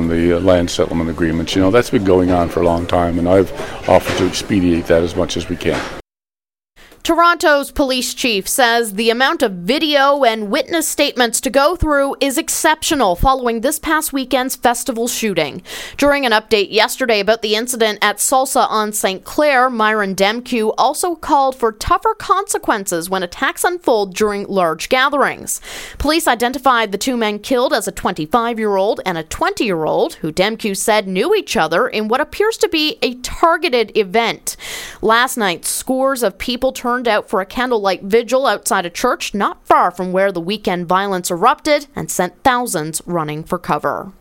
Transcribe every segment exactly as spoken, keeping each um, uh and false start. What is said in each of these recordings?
on the uh, land settlement agreements. You know, that's been going on for a long time, and I've offered to expedite that as much as we can. Toronto's police chief says the amount of video and witness statements to go through is exceptional following this past weekend's festival shooting. During an update yesterday about the incident at Salsa on Saint Clair, Myron Demkew also called for tougher consequences when attacks unfold during large gatherings. Police identified the two men killed as a twenty-five-year-old and a twenty-year-old, who Demkew said knew each other in what appears to be a targeted event. Last night, scores of people turned out for a candlelight vigil outside a church not far from where the weekend violence erupted and sent thousands running for cover.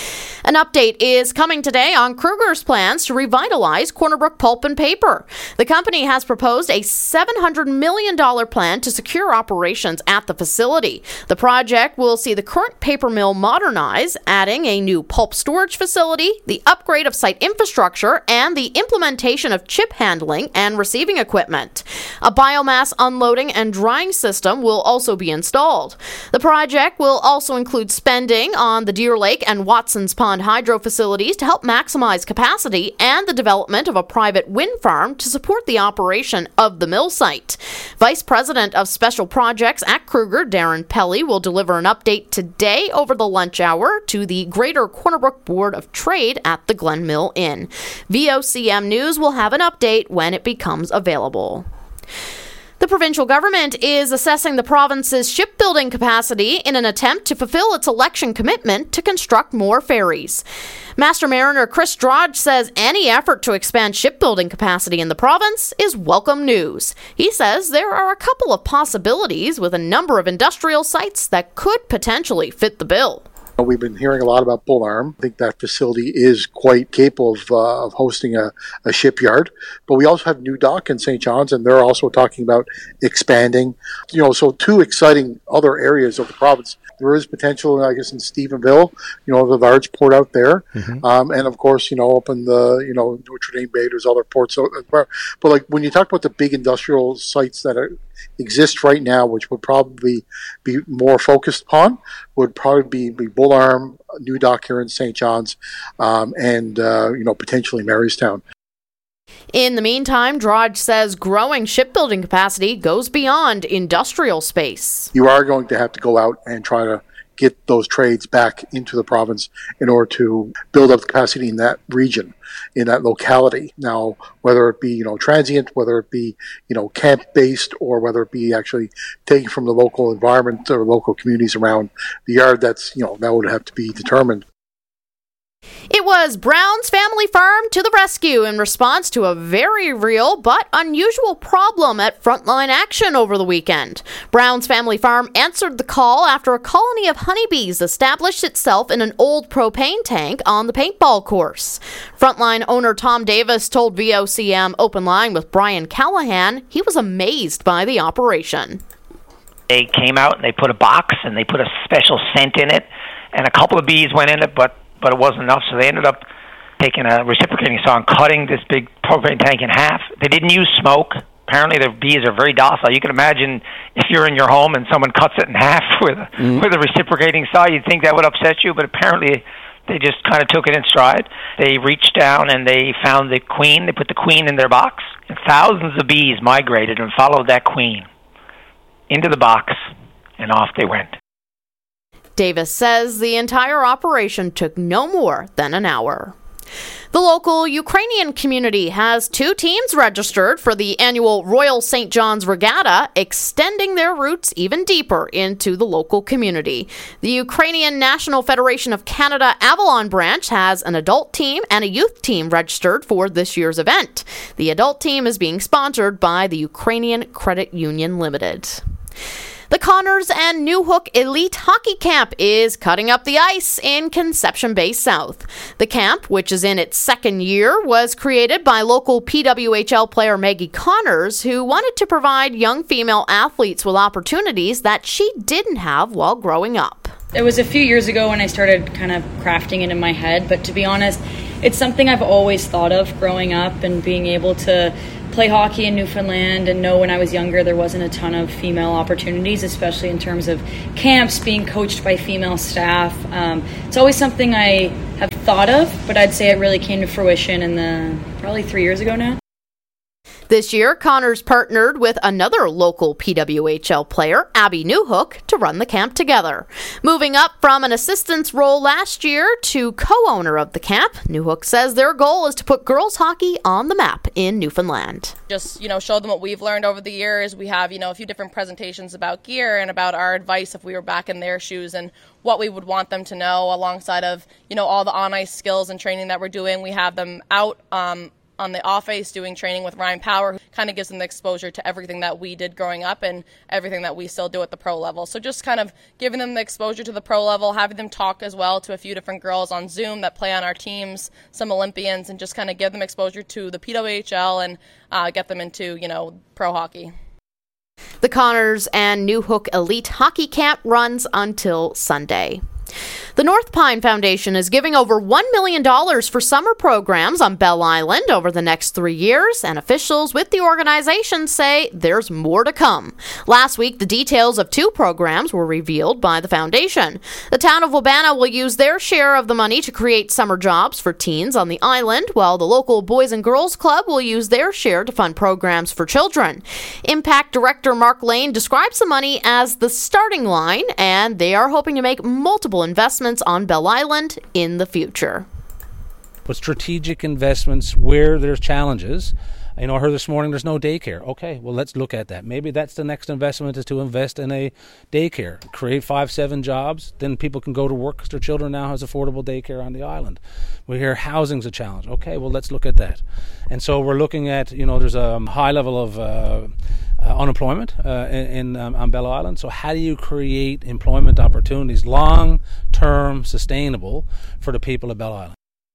An update is coming today on Kruger's plans to revitalize Corner Brook Pulp and Paper. The company has proposed a seven hundred million dollars plan to secure operations at the facility. The project will see the current paper mill modernize, adding a new pulp storage facility, the upgrade of site infrastructure, and the implementation of chip handling and receiving equipment. A biomass unloading and drying system will also be installed. The project will also include spending on the Deer Lake and Watson's Pond hydro facilities to help maximize capacity and the development of a private wind farm to support the operation of the mill site. Vice President of Special Projects at Kruger, Darren Pelly, will deliver an update today over the lunch hour to the Greater Corner Brook Board of Trade at the Glen Mill Inn. V O C M News will have an update when it becomes available. The provincial government is assessing the province's shipbuilding capacity in an attempt to fulfill its election commitment to construct more ferries. Master Mariner Chris Drodge says any effort to expand shipbuilding capacity in the province is welcome news. He says there are a couple of possibilities with a number of industrial sites that could potentially fit the bill. We've been hearing a lot about Bull Arm. I think that facility is quite capable of, uh, of hosting a, a shipyard. But we also have New Dock in Saint John's, and they're also talking about expanding. You know, so two exciting other areas of the province. There is potential, I guess, in Stephenville, you know, the large port out there. Mm-hmm. Um, and, of course, you know, up in the, you know, Notre Dame Bay, there's other ports. But, like, when you talk about the big industrial sites that are, exist right now, which would probably be more focused upon, would probably be, be Bull Arm, New Dock here in Saint John's, um, and, uh, you know, potentially Marystown. In the meantime, Drodge says growing shipbuilding capacity goes beyond industrial space. You are going to have to go out and try to get those trades back into the province in order to build up the capacity in that region, in that locality. Now, whether it be, you know, transient, whether it be, you know, camp-based, or whether it be actually taken from the local environment or local communities around the yard, that's, you know, that would have to be determined. It was Brown's Family Farm to the rescue in response to a very real but unusual problem at Frontline Action over the weekend. Brown's Family Farm answered the call after a colony of honeybees established itself in an old propane tank on the paintball course. Frontline owner Tom Davis told V O C M Open Line with Brian Callahan he was amazed by the operation. They came out and they put a box and they put a special scent in it, and a couple of bees went in it, but but it wasn't enough, so they ended up taking a reciprocating saw and cutting this big propane tank in half. They didn't use smoke. Apparently the bees are very docile. You can imagine if you're in your home and someone cuts it in half with a, mm. with a reciprocating saw, you'd think that would upset you, but apparently they just kind of took it in stride. They reached down and they found the queen. They put the queen in their box, and thousands of bees migrated and followed that queen into the box, and off they went. Davis says the entire operation took no more than an hour. The local Ukrainian community has two teams registered for the annual Royal Saint John's Regatta, extending their roots even deeper into the local community. The Ukrainian National Federation of Canada Avalon branch has an adult team and a youth team registered for this year's event. The adult team is being sponsored by the Ukrainian Credit Union Limited. The Connors and New Hook Elite Hockey Camp is cutting up the ice in Conception Bay South. The camp, which is in its second year, was created by local P W H L player Maggie Connors, who wanted to provide young female athletes with opportunities that she didn't have while growing up. It was a few years ago when I started kind of crafting it in my head, but to be honest, it's something I've always thought of growing up, and being able to play hockey in Newfoundland and know when I was younger there wasn't a ton of female opportunities, especially in terms of camps, being coached by female staff. Um, it's always something I have thought of, but I'd say it really came to fruition in the probably three years ago now. This year, Connors partnered with another local P W H L player, Abby Newhook, to run the camp together. Moving up from an assistant's role last year to co-owner of the camp, Newhook says their goal is to put girls hockey on the map in Newfoundland. Just, you know, show them what we've learned over the years. We have, you know, a few different presentations about gear and about our advice if we were back in their shoes and what we would want them to know alongside of, you know, all the on-ice skills and training that we're doing. We have them out um, on the off ice doing training with Ryan Power, who kind of gives them the exposure to everything that we did growing up and everything that we still do at the pro level. So just kind of giving them the exposure to the pro level, having them talk as well to a few different girls on Zoom that play on our teams, some Olympians, and just kind of give them exposure to the P W H L and uh, get them into, you know, pro hockey. The Connors and Newhook Elite Hockey Camp runs until Sunday. The North Pine Foundation is giving over one million dollars for summer programs on Bell Island over the next three years, and officials with the organization say there's more to come. Last week, the details of two programs were revealed by the foundation. The town of Wabana will use their share of the money to create summer jobs for teens on the island, while the local Boys and Girls Club will use their share to fund programs for children. Impact Director Mark Lane describes the money as the starting line, and they are hoping to make multiple investments on Bell Island in the future. But strategic investments where there's challenges. You know, I heard this morning there's no daycare. Okay, well, let's look at that. Maybe that's the next investment, is to invest in a daycare. Create five, seven jobs. Then people can go to work because their children now has affordable daycare on the island. We hear housing's a challenge. Okay, well, let's look at that. And so we're looking at, you know, there's a high level of uh, uh, unemployment uh, in, in um, on Bell Island. So how do you create employment opportunities, long-term, sustainable, for the people of Bell Island?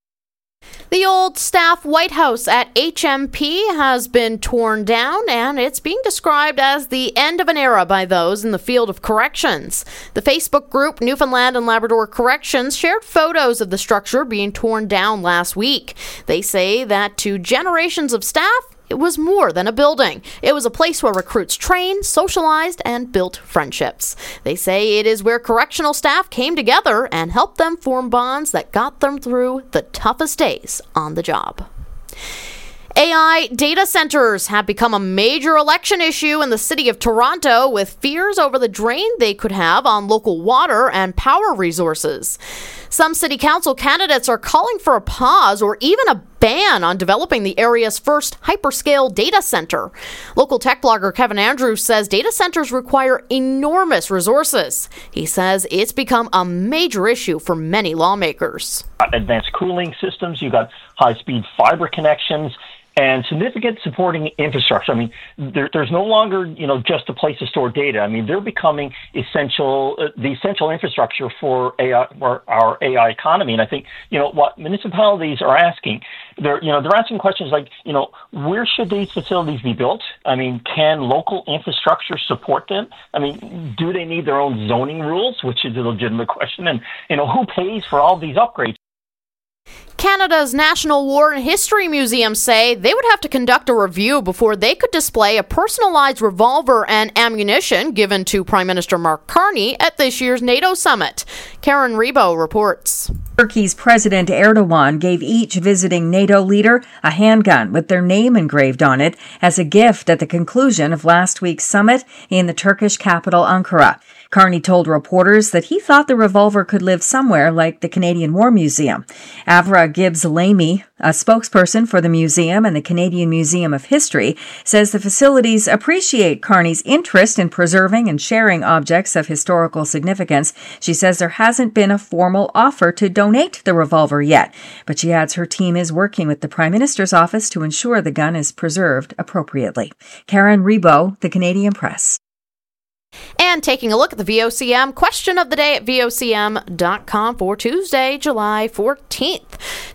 The old staff White House at H M P has been torn down, and it's being described as the end of an era by those in the field of corrections. The Facebook group Newfoundland and Labrador Corrections shared photos of the structure being torn down last week. They say that to generations of staff, it was more than a building. It was a place where recruits trained, socialized, and built friendships. They say it is where correctional staff came together and helped them form bonds that got them through the toughest days on the job. A I data centers have become a major election issue in the city of Toronto, with fears over the drain they could have on local water and power resources. Some city council candidates are calling for a pause or even a ban on developing the area's first hyperscale data center. Local tech blogger Kevin Andrews says data centers require enormous resources. He says it's become a major issue for many lawmakers. Advanced cooling systems, you've got high-speed fiber connections, and significant supporting infrastructure. I mean, there, there's no longer, you know, just a place to store data. I mean, they're becoming essential, uh, the essential infrastructure for A I, for our A I economy. And I think, you know, what municipalities are asking, they're, you know, they're asking questions like, you know, where should these facilities be built? I mean, can local infrastructure support them? I mean, do they need their own zoning rules, which is a legitimate question? And, you know, who pays for all these upgrades? Canada's National War and History Museum say they would have to conduct a review before they could display a personalized revolver and ammunition given to Prime Minister Mark Carney at this year's NATO summit. Karen Rebo reports. Turkey's President Erdogan gave each visiting NATO leader a handgun with their name engraved on it as a gift at the conclusion of last week's summit in the Turkish capital Ankara. Carney told reporters that he thought the revolver could live somewhere like the Canadian War Museum. Avra Gibbs-Lamy, a spokesperson for the museum and the Canadian Museum of History, says the facilities appreciate Carney's interest in preserving and sharing objects of historical significance. She says there hasn't been a formal offer to donate the revolver yet, but she adds her team is working with the Prime Minister's office to ensure the gun is preserved appropriately. Karen Rebo, The Canadian Press. And taking a look at the V O C M question of the day at V O C M dot com for Tuesday, July fourteenth.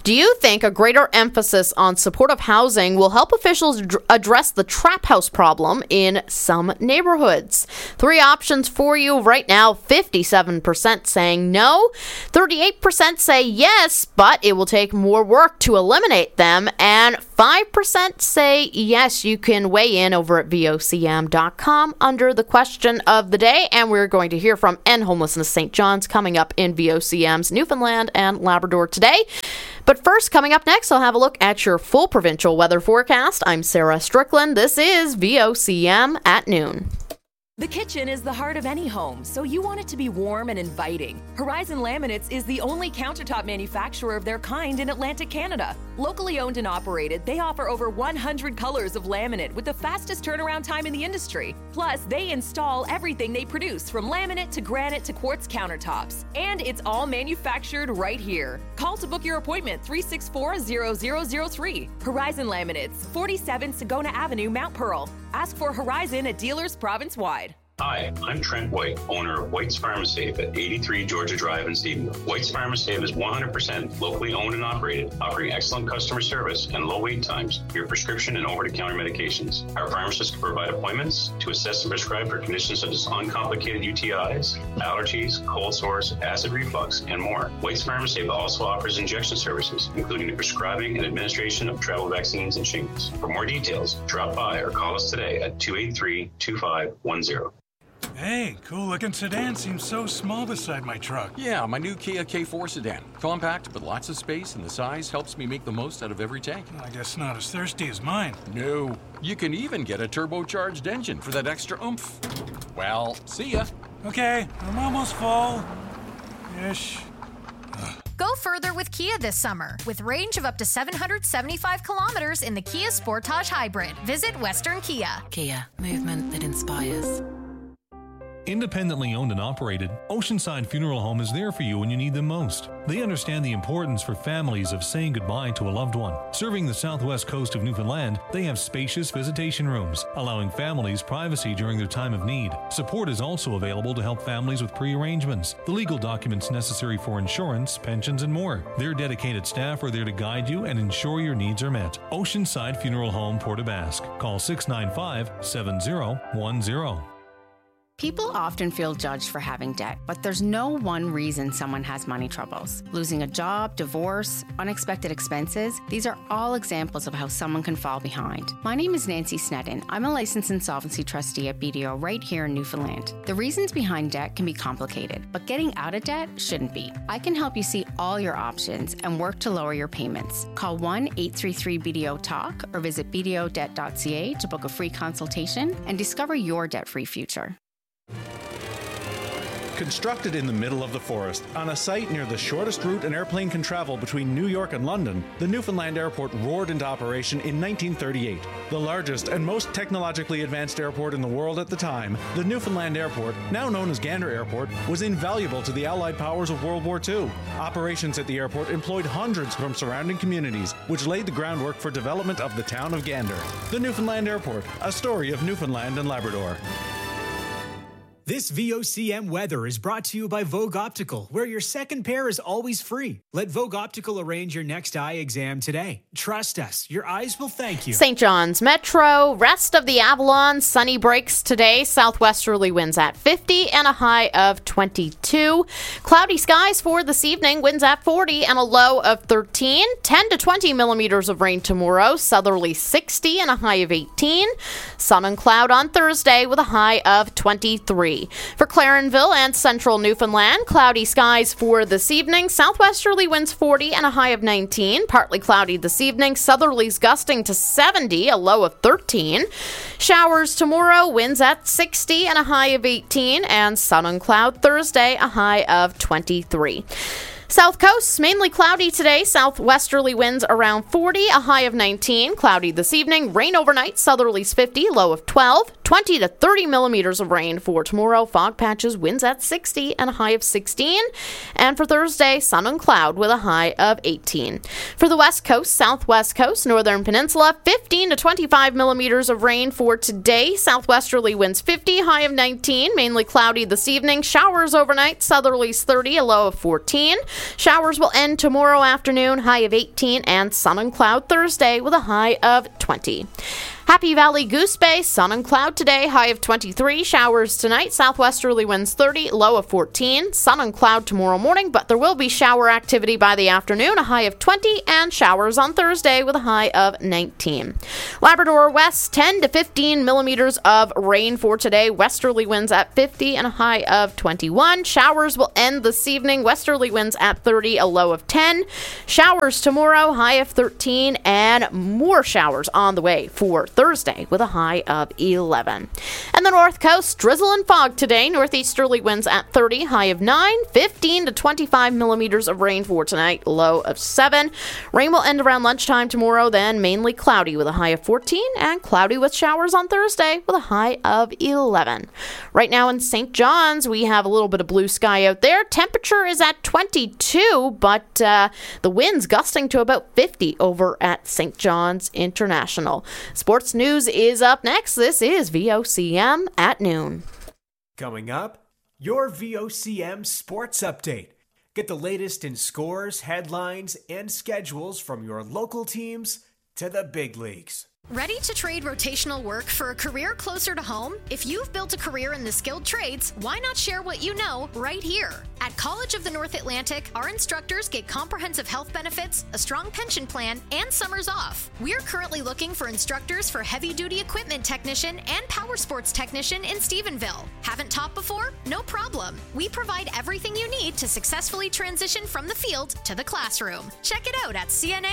Do you think a greater emphasis on supportive housing will help officials dr- address the trap house problem in some neighborhoods? Three options for you right now. fifty-seven percent saying no, thirty-eight percent say yes, but it will take more work to eliminate them, and five percent say yes. You can weigh in over at V O C M dot com under the question of the day, and we're going to hear from End Homelessness Saint John's coming up in V O C M's Newfoundland and Labrador today. But first, coming up next, I'll have a look at your full provincial weather forecast. I'm Sarah Strickland. This is V O C M at noon. The kitchen is the heart of any home, so you want it to be warm and inviting. Horizon Laminates is the only countertop manufacturer of their kind in Atlantic Canada. Locally owned and operated, they offer over one hundred colors of laminate with the fastest turnaround time in the industry. Plus, they install everything they produce, from laminate to granite to quartz countertops. And it's all manufactured right here. Call to book your appointment, three six four, zero zero zero three. Horizon Laminates, forty-seven Sagona Avenue, Mount Pearl. Ask for Horizon at dealers province-wide. Hi, I'm Trent White, owner of White's Pharmasafe at eighty-three Georgia Drive in Stephenville. White's Pharmasafe is one hundred percent locally owned and operated, offering excellent customer service and low wait times for your prescription and over-the-counter medications. Our pharmacists can provide appointments to assess and prescribe for conditions such as uncomplicated U T Is, allergies, cold sores, acid reflux, and more. White's Pharmasafe also offers injection services, including the prescribing and administration of travel vaccines and shingles. For more details, drop by or call us today at two eight three, two five one zero. Hey, cool-looking sedan seems so small beside my truck. Yeah, my new Kia K four sedan. Compact, but lots of space, and the size helps me make the most out of every tank. I guess not as thirsty as mine. No. You can even get a turbocharged engine for that extra oomph. Well, see ya. Okay, I'm almost full. Ish. Go further with Kia this summer, with range of up to seven hundred seventy-five kilometers in the Kia Sportage Hybrid. Visit Western Kia. Kia, movement that inspires. Independently owned and operated, Oceanside Funeral Home is there for you when you need them most. They understand the importance for families of saying goodbye to a loved one. Serving the southwest coast of Newfoundland, they have spacious visitation rooms, allowing families privacy during their time of need. Support is also available to help families with pre-arrangements, the legal documents necessary for insurance, pensions, and more. Their dedicated staff are there to guide you and ensure your needs are met. Oceanside Funeral Home, Port aux Basques. Call six nine five, seven zero one zero. People often feel judged for having debt, but there's no one reason someone has money troubles. Losing a job, divorce, unexpected expenses, these are all examples of how someone can fall behind. My name is Nancy Sneddon. I'm a licensed insolvency trustee at B D O right here in Newfoundland. The reasons behind debt can be complicated, but getting out of debt shouldn't be. I can help you see all your options and work to lower your payments. Call one eight three three B D O talk or visit b d o debt dot c a to book a free consultation and discover your debt-free future. Constructed in the middle of the forest, on a site near the shortest route an airplane can travel between New York and London, the Newfoundland Airport roared into operation in nineteen thirty-eight. The largest and most technologically advanced airport in the world at the time, the Newfoundland Airport, now known as Gander Airport, was invaluable to the Allied powers of World War Two. Operations at the airport employed hundreds from surrounding communities, which laid the groundwork for development of the town of Gander. The Newfoundland Airport, a story of Newfoundland and Labrador. This V O C M weather is brought to you by Vogue Optical, where your second pair is always free. Let Vogue Optical arrange your next eye exam today. Trust us, your eyes will thank you. Saint John's Metro, rest of the Avalon, sunny breaks today, southwesterly winds at fifty and a high of twenty-two. Cloudy skies for this evening, winds at forty and a low of thirteen. ten to twenty millimeters of rain tomorrow, southerly sixty and a high of eighteen. Sun and cloud on Thursday with a high of twenty-three. For Clarenville and central Newfoundland, cloudy skies for this evening. Southwesterly winds forty and a high of nineteen. Partly cloudy this evening. Southerlies gusting to seventy, a low of thirteen. Showers tomorrow, winds at sixty and a high of eighteen. And sun and cloud Thursday, a high of twenty-three. South coast, mainly cloudy today. Southwesterly winds around forty, a high of nineteen. Cloudy this evening. Rain overnight. Southerlies fifty, low of twelve. twenty to thirty millimeters of rain for tomorrow. Fog patches, winds at sixty and a high of sixteen. And for Thursday, sun and cloud with a high of eighteen. For the west coast, southwest coast, northern peninsula, fifteen to twenty-five millimeters of rain for today. Southwesterly winds fifty, high of nineteen. Mainly cloudy this evening. Showers overnight, southerlies thirty, a low of fourteen. Showers will end tomorrow afternoon, high of eighteen. And sun and cloud Thursday with a high of twenty. Happy Valley Goose Bay, sun and cloud today, high of twenty-three. Showers tonight, southwesterly winds thirty, low of fourteen. Sun and cloud tomorrow morning, but there will be shower activity by the afternoon, a high of twenty, and showers on Thursday with a high of nineteen. Labrador West, ten to fifteen millimeters of rain for today. Westerly winds at fifty and a high of twenty-one. Showers will end this evening. Westerly winds at thirty, a low of ten. Showers tomorrow, high of thirteen, and more showers on the way for Thursday with a high of eleven. And the North Coast, drizzle and fog today. Northeasterly winds at thirty, high of nine. fifteen to twenty-five millimeters of rain for tonight, low of seven. Rain will end around lunchtime tomorrow, then mainly cloudy with a high of fourteen, and cloudy with showers on Thursday with a high of eleven. Right now in Saint John's, we have a little bit of blue sky out there. Temperature is at twenty-two, but uh, the winds gusting to about fifty over at Saint John's International. Sports news is up next. This is V O C M at noon. Coming up, your V O C M Sports Update. Get the latest in scores, headlines, and schedules from your local teams to the big leagues. Ready to trade rotational work for a career closer to home? If you've built a career in the skilled trades, why not share what you know right here? At College of the North Atlantic, our instructors get comprehensive health benefits, a strong pension plan, and summers off. We're currently looking for instructors for heavy-duty equipment technician and power sports technician in Stephenville. Haven't taught before? No problem. We provide everything you need to successfully transition from the field to the classroom. Check it out at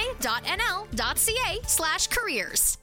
cna.nl.ca slash careers.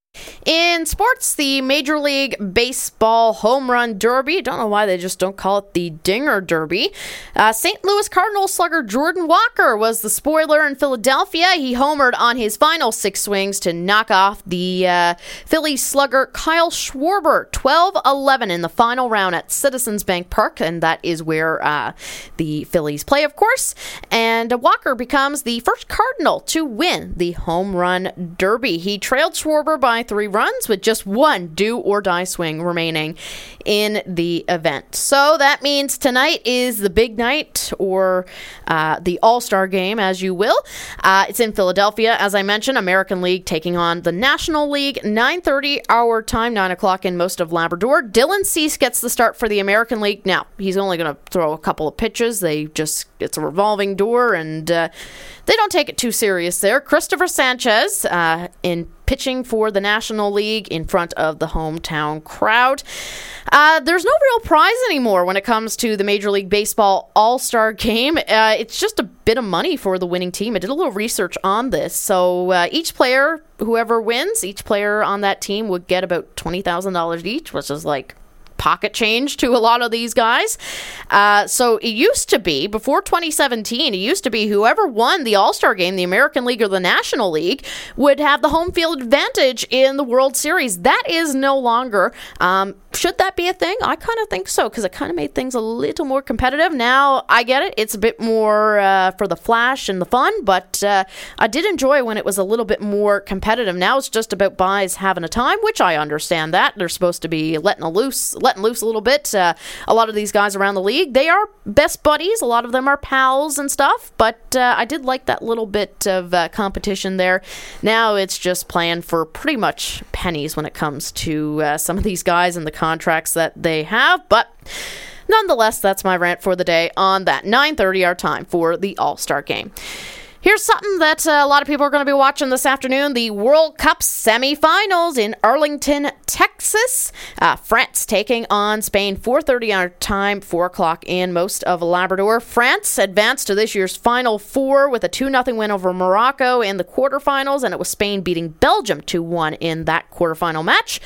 In sports, the Major League Baseball Home Run Derby. Don't know why they just don't call it the Dinger Derby. Uh, Saint Louis Cardinals slugger Jordan Walker was the spoiler in Philadelphia. He homered on his final six swings to knock off the uh, Phillies slugger Kyle Schwarber, twelve eleven in the final round at Citizens Bank Park, and that is where uh, the Phillies play, of course. And uh, Walker becomes the first Cardinal to win the Home Run Derby. He trailed Schwarber by three runs with just one do-or-die swing remaining in the event. So that means tonight is the big night, or uh, the All-Star Game, as you will. Uh, it's in Philadelphia, as I mentioned. American League taking on the National League, nine thirty our time, nine o'clock in most of Labrador. Dylan Cease gets the start for the American League. Now, he's only going to throw a couple of pitches. They just, it's a revolving door, and uh, they don't take it too serious there. Christopher Sanchez uh, in pitching for the National League in front of the hometown crowd. Uh, there's no real prize anymore when it comes to the Major League Baseball All-Star Game. Uh, it's just a bit of money for the winning team. I did a little research on this. So uh, each player, whoever wins, each player on that team would get about twenty thousand dollars each, which is like pocket change to a lot of these guys. Uh, so it used to be, before twenty seventeen, it used to be whoever won the All-Star Game, the American League or the National League, would have the home field advantage in the World Series. That is no longer. Um, should that be a thing? I kind of think so, because it kind of made things a little more competitive. Now, I get it. It's a bit more uh, for the flash and the fun, but uh, I did enjoy when it was a little bit more competitive. Now it's just about guys having a time, which I understand that. They're supposed to be letting a loose, letting loose a little bit. Uh, a lot of these guys around the league, they are best buddies. A lot of them are pals and stuff, but uh, I did like that little bit of uh, competition there. Now it's just playing for pretty much pennies when it comes to uh, some of these guys and the contracts that they have, but nonetheless, that's my rant for the day on that. nine thirty our time for the All-Star Game. Here's something that uh, a lot of people are going to be watching this afternoon. The World Cup semifinals in Arlington, Texas. Uh, France taking on Spain, four thirty our time, four o'clock in most of Labrador. France advanced to this year's Final Four with a two nothing win over Morocco in the quarterfinals, and it was Spain beating Belgium two one in that quarterfinal match.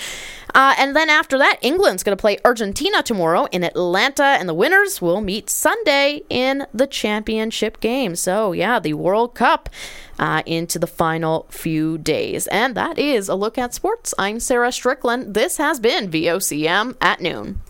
Uh, and then after that, England's going to play Argentina tomorrow in Atlanta, and the winners will meet Sunday in the championship game. So, yeah, the World Cup uh, into the final few days. And that is a look at sports. I'm Sarah Strickland. This has been V O C M at noon.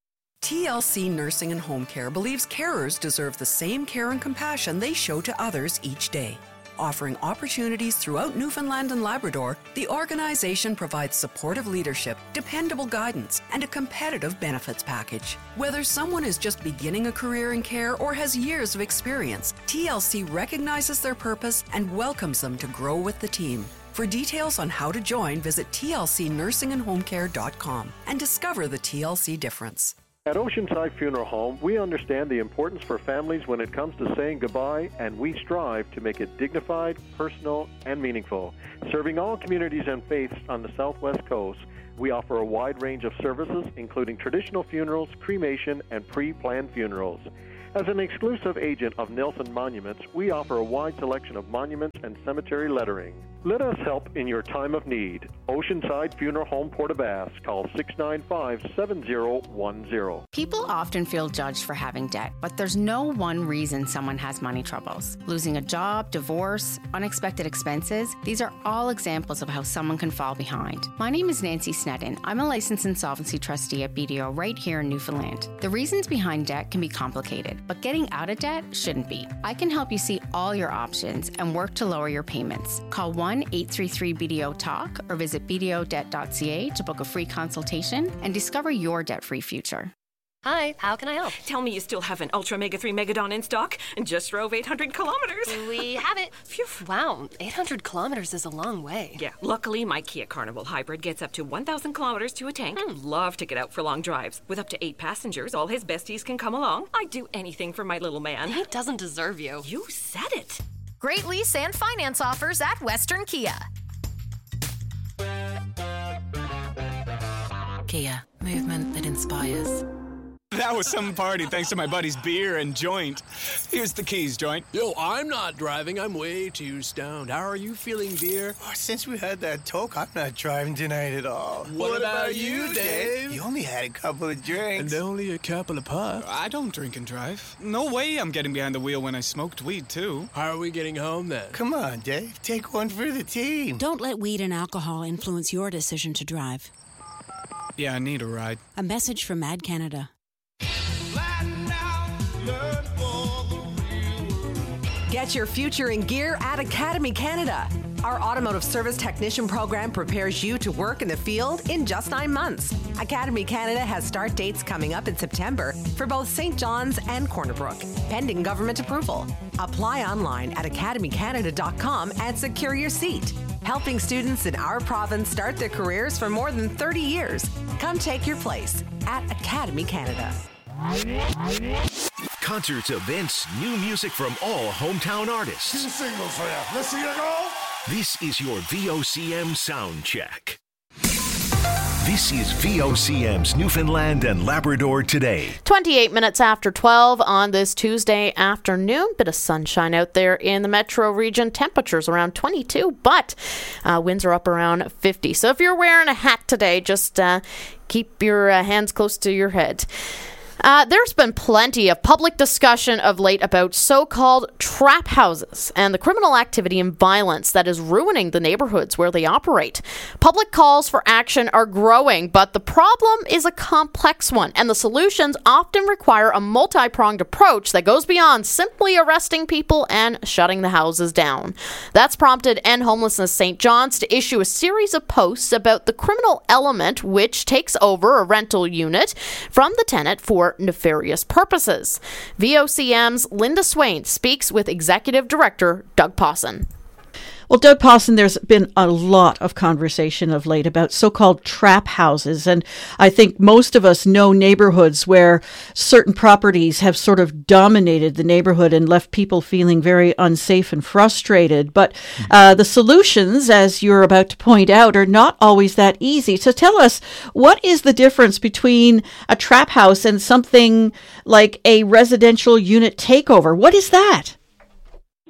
T L C Nursing and Home Care believes carers deserve the same care and compassion they show to others each day. Offering opportunities throughout Newfoundland and Labrador, the organization provides supportive leadership, dependable guidance, and a competitive benefits package. Whether someone is just beginning a career in care or has years of experience, T L C recognizes their purpose and welcomes them to grow with the team. For details on how to join, visit T L C nursing and home care dot com and discover the T L C difference. At Oceanside Funeral Home, we understand the importance for families when it comes to saying goodbye, and we strive to make it dignified, personal, and meaningful. Serving all communities and faiths on the Southwest Coast, we offer a wide range of services, including traditional funerals, cremation, and pre-planned funerals. As an exclusive agent of Nelson Monuments, we offer a wide selection of monuments and cemetery lettering. Let us help in your time of need. Oceanside Funeral Home, Port-aux-Basques. Call six nine five, seven zero one zero. People often feel judged for having debt, but there's no one reason someone has money troubles. Losing a job, divorce, unexpected expenses, these are all examples of how someone can fall behind. My name is Nancy Snedden. I'm a licensed insolvency trustee at B D O right here in Newfoundland. The reasons behind debt can be complicated, but getting out of debt shouldn't be. I can help you see all your options and work to lower your payments. Call one eight three three B D O talk or visit b d o debt dot c a to book a free consultation and discover your debt-free future. Hi, how can I help? Tell me you still have an Ultra Mega three Megadon in stock and just drove eight hundred kilometers. We have it. Phew. Wow, eight hundred kilometers is a long way. Yeah, luckily my Kia Carnival Hybrid gets up to one thousand kilometers to a tank. Mm. Love to get out for long drives. With up to eight passengers, all his besties can come along. I'd do anything for my little man. He doesn't deserve you. You said it. Great lease and finance offers at Western Kia. Kia, movement that inspires. That was some party thanks to my buddy's beer and joint. Here's the keys, joint. Yo, I'm not driving. I'm way too stoned. How are you feeling, beer? Oh, since we had that talk, I'm not driving tonight at all. What, what about, about you, Dave? Dave? You only had a couple of drinks. And only a couple of puffs. I don't drink and drive. No way I'm getting behind the wheel when I smoked weed, too. How are we getting home, then? Come on, Dave. Take one for the team. Don't let weed and alcohol influence your decision to drive. Yeah, I need a ride. A message from Mad Canada. Get your future in gear at Academy Canada. Our automotive service technician program prepares you to work in the field in just nine months. Academy Canada has start dates coming up in September for both Saint John's and Corner Brook, pending government approval. Apply online at academy canada dot com and secure your seat. Helping students in our province start their careers for more than thirty years. Come take your place at Academy Canada. Concerts, events, new music from all hometown artists. Two singles for you. Let's see you go. This is your V O C M sound check. This is V O C M's Newfoundland and Labrador Today. twenty-eight minutes after twelve on this Tuesday afternoon. Bit of sunshine out there in the metro region. Temperatures around twenty-two, but uh, winds are up around fifty. So if you're wearing a hat today, just uh, keep your uh, hands close to your head. Uh, there's been plenty of public discussion of late about so-called trap houses and the criminal activity and violence that is ruining the neighborhoods where they operate. Public calls for action are growing, but the problem is a complex one, and the solutions often require a multi-pronged approach that goes beyond simply arresting people and shutting the houses down. That's prompted End Homelessness Saint John's to issue a series of posts about the criminal element which takes over a rental unit from the tenant for nefarious purposes. V O C M's Linda Swain speaks with Executive Director Doug Pawson. Well, Doug Pawson, there's been a lot of conversation of late about so-called trap houses, and I think most of us know neighborhoods where certain properties have sort of dominated the neighborhood and left people feeling very unsafe and frustrated. But uh, the solutions, as you're about to point out, are not always that easy. So tell us, what is the difference between a trap house and something like a residential unit takeover? What is that?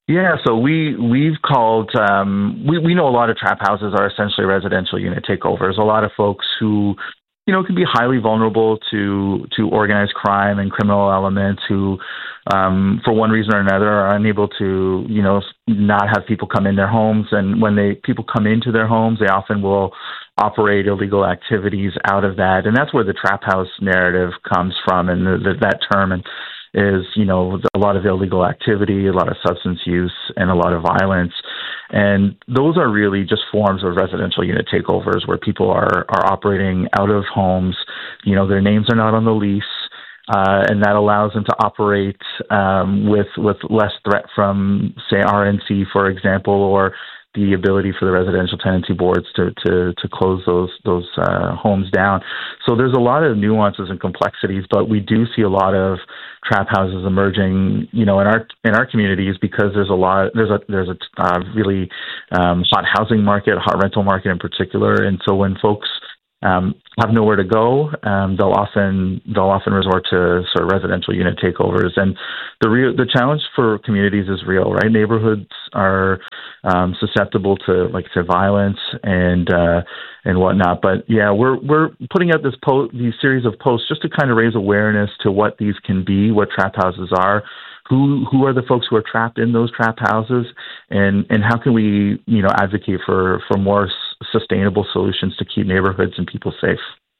Yeah, so we, we've called, um, we, we know a lot of trap houses are essentially residential unit takeovers. A lot of folks who, you know, can be highly vulnerable to, to organized crime and criminal elements who, um, for one reason or another, are unable to, you know, not have people come in their homes. And when they people come into their homes, they often will operate illegal activities out of that. And that's where the trap house narrative comes from, and the, the, that term and is, you know, a lot of illegal activity, a lot of substance use, and a lot of violence. And those are really just forms of residential unit takeovers where people are, are operating out of homes. You know, their names are not on the lease, uh, and that allows them to operate um, with with less threat from, say, R N C, for example, or the ability for the residential tenancy boards to to, to close those those uh, homes down. So there's a lot of nuances and complexities, but we do see a lot of trap houses emerging, you know, in our in our communities because there's a lot there's a there's a uh, really um, hot housing market, hot rental market in particular, and so when folks um, have nowhere to go, um, they'll often they'll often resort to sort of residential unit takeovers. And the real the challenge for communities is real, right? Neighborhoods are um, susceptible to, like I said, violence and uh, and whatnot. But yeah, we're we're putting out this po- these series of posts just to kind of raise awareness to what these can be, what trap houses are. Who who are the folks who are trapped in those trap houses, and, and how can we, you know, advocate for, for more s- sustainable solutions to keep neighborhoods and people safe?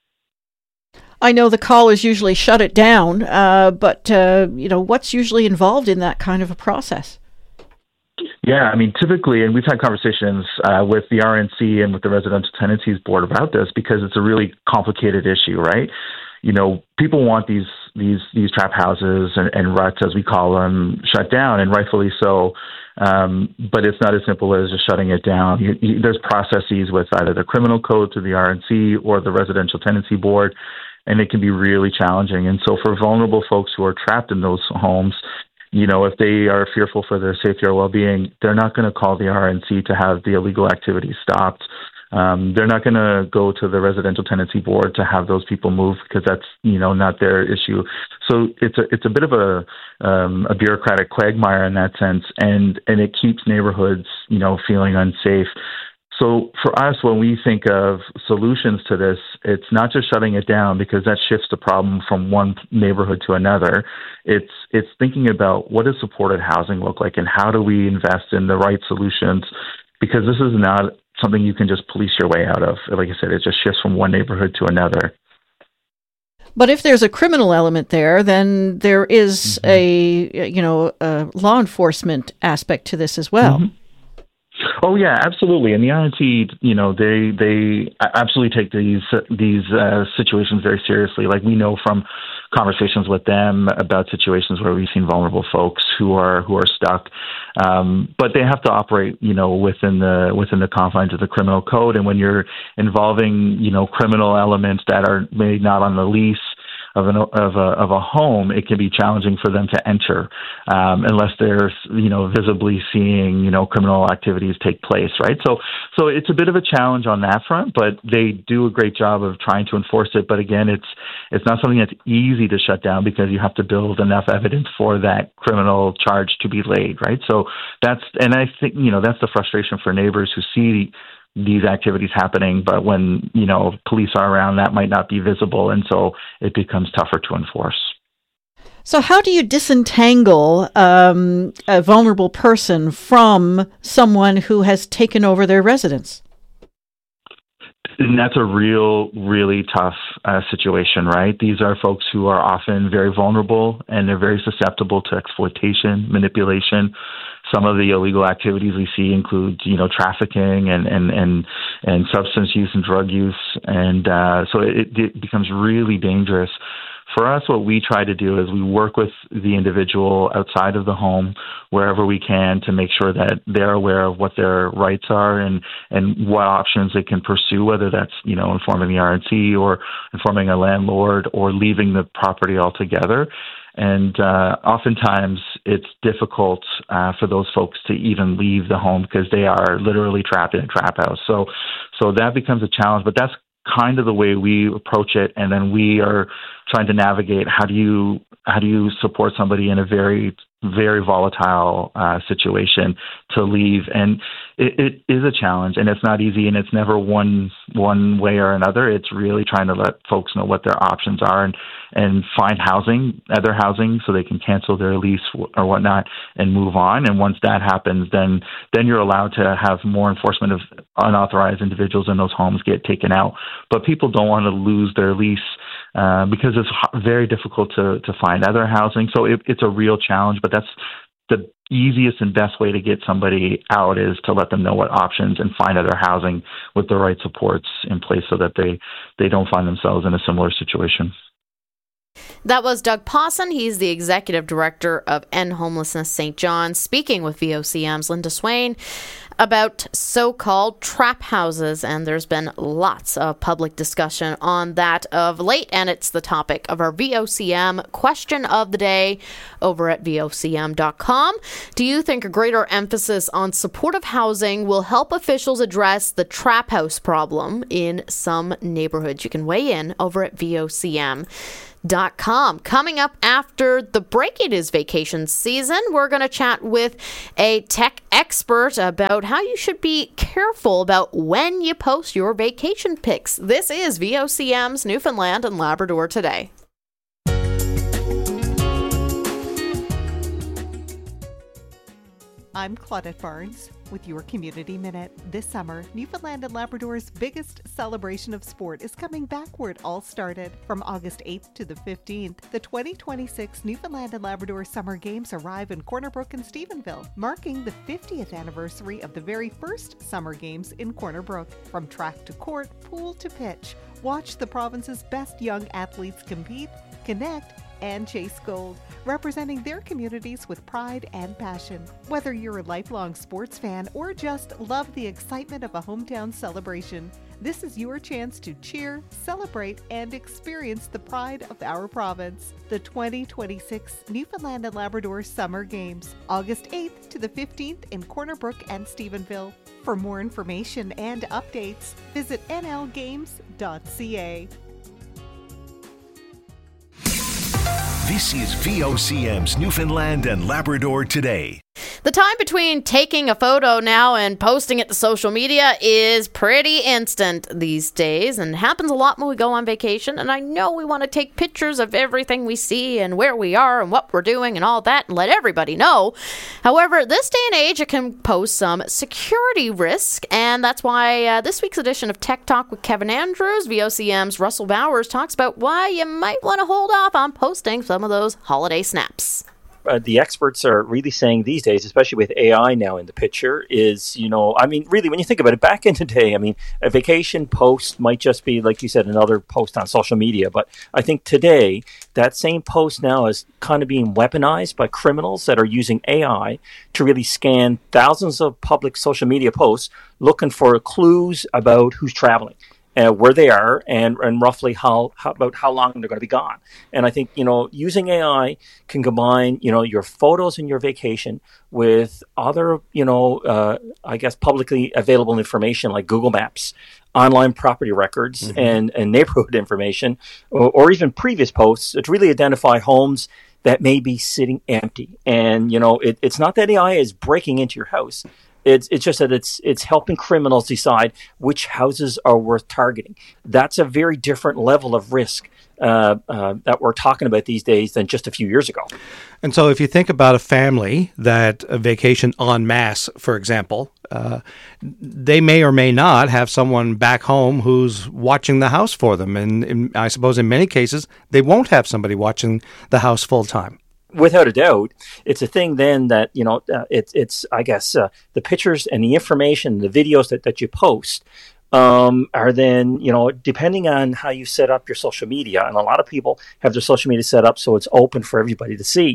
I know the callers usually shut it down, uh, but uh, you know, what's usually involved in that kind of a process? Yeah, I mean, typically, and we've had conversations uh, with the R N C and with the Residential Tenancies Board about this because it's a really complicated issue, right? You know, people want these these these trap houses and, and ruts, as we call them, shut down, and rightfully so. Um, but it's not as simple as just shutting it down. You, you, there's processes with either the criminal code through the R N C or the Residential Tenancy Board, and it can be really challenging. And so for vulnerable folks who are trapped in those homes, you know, if they are fearful for their safety or well-being, they're not going to call the R N C to have the illegal activity stopped. Um, they're not going to go to the Residential Tenancy Board to have those people move because that's, you know, not their issue. So it's a it's a bit of a um, a bureaucratic quagmire in that sense, and and it keeps neighborhoods, you know, feeling unsafe. So for us, when we think of solutions to this, it's not just shutting it down because that shifts the problem from one neighborhood to another. It's it's thinking about what does supported housing look like and how do we invest in the right solutions, because this is not something you can just police your way out of. Like I said, it just shifts from one neighborhood to another. But if there's a criminal element there, then there is mm-hmm. a, you know, a law enforcement aspect to this as well. Mm-hmm. Oh yeah, absolutely. And the R N C, you know, they they absolutely take these these uh, situations very seriously. Like we know from conversations with them about situations where we've seen vulnerable folks who are who are stuck, um, but they have to operate, you know, within the within the confines of the criminal code. And when you're involving, you know, criminal elements that are maybe not on the lease of an of a of a home, it can be challenging for them to enter um, unless they're, you know, visibly seeing, you know, criminal activities take place, right? So so it's a bit of a challenge on that front, but they do a great job of trying to enforce it. But again, it's it's not something that's easy to shut down because you have to build enough evidence for that criminal charge to be laid, right? So that's, and I think, you know, that's the frustration for neighbors who see these activities happening, but when, you know, police are around, that might not be visible, and so it becomes tougher to enforce. So how do you disentangle um, a vulnerable person from someone who has taken over their residence? And that's a real, really tough uh, situation, right? These are folks who are often very vulnerable and they're very susceptible to exploitation, manipulation. Some of the illegal activities we see include, you know, trafficking and and and, and substance use and drug use, and uh, so it, it becomes really dangerous. For us, what we try to do is we work with the individual outside of the home wherever we can to make sure that they're aware of what their rights are and, and what options they can pursue, whether that's, you know, informing the R N C or informing a landlord or leaving the property altogether. And uh, oftentimes it's difficult uh, for those folks to even leave the home because they are literally trapped in a trap house. So, so that becomes a challenge, but that's kind of the way we approach it. And then we are trying to navigate how do you how do you support somebody in a very, very volatile uh, situation to leave. And it, it is a challenge, and it's not easy, and it's never one one way or another. It's really trying to let folks know what their options are and, and find housing, other housing, so they can cancel their lease or whatnot and move on. And once that happens, then then you're allowed to have more enforcement of unauthorized individuals in those homes get taken out. But people don't want to lose their lease uh, because it's very difficult to, to find other housing. So it, it's a real challenge, but that's the easiest and best way to get somebody out is to let them know what options and find other housing with the right supports in place so that they, they don't find themselves in a similar situation. That was Doug Pawson. He's the executive director of End Homelessness Saint John, speaking with V O C M's Linda Swain about so-called trap houses, and there's been lots of public discussion on that of late, and it's the topic of our V O C M question of the day over at V O C M dot com. Do you think a greater emphasis on supportive housing will help officials address the trap house problem in some neighborhoods? You can weigh in over at V O C M dot com. Coming up after the break, it is vacation season. We're going to chat with a tech expert about how you should be careful about when you post your vacation pics. This is V O C M's Newfoundland and Labrador Today. I'm Claudette Barnes with your Community Minute. This summer, Newfoundland and Labrador's biggest celebration of sport is coming back where it all started. From August eighth to the fifteenth, the twenty twenty-six Newfoundland and Labrador Summer Games arrive in Corner Brook and Stephenville, marking the fiftieth anniversary of the very first Summer Games in Corner Brook. From track to court, pool to pitch, watch the province's best young athletes compete, connect, and chase gold, representing their communities with pride and passion. Whether you're a lifelong sports fan or just love the excitement of a hometown celebration, this is your chance to cheer, celebrate, and experience the pride of our province. The twenty twenty-six Newfoundland and Labrador Summer Games, August eighth to the fifteenth in Corner Brook and Stephenville. For more information and updates, visit N L games dot C A. This is V O C M's Newfoundland and Labrador Today. The time between taking a photo now and posting it to social media is pretty instant these days, and happens a lot when we go on vacation. And I know we want to take pictures of everything we see and where we are and what we're doing and all that and let everybody know. However, this day and age, it can pose some security risk, and that's why uh, this week's edition of Tech Talk with Kevin Andrews, V O C M's Russell Bowers, talks about why you might want to hold off on posting some of those holiday snaps. Uh, the experts are really saying these days, especially with A I now in the picture, is, you know, I mean, really, when you think about it, back in the day, I mean, a vacation post might just be, like you said, another post on social media. But I think today, that same post now is kind of being weaponized by criminals that are using A I to really scan thousands of public social media posts looking for clues about who's traveling. Uh, where they are and, and roughly how, how about how long they're going to be gone. And I think, you know, using A I can combine, you know, your photos and your vacation with other, you know, uh, I guess publicly available information like Google Maps, online property records, mm-hmm. and, and neighborhood information, or, or even previous posts to really identify homes that may be sitting empty. And, you know, it, it's not that A I is breaking into your house. It's it's just that it's it's helping criminals decide which houses are worth targeting. That's a very different level of risk uh, uh, that we're talking about these days than just a few years ago. And so if you think about a family that a vacation en masse, for example, uh, they may or may not have someone back home who's watching the house for them. And in, I suppose in many cases, they won't have somebody watching the house full time. Without a doubt, it's a thing then that, you know, uh, it's, it's I guess, uh, the pictures and the information, the videos that, that you post um, are then, you know, depending on how you set up your social media, and a lot of people have their social media set up so it's open for everybody to see.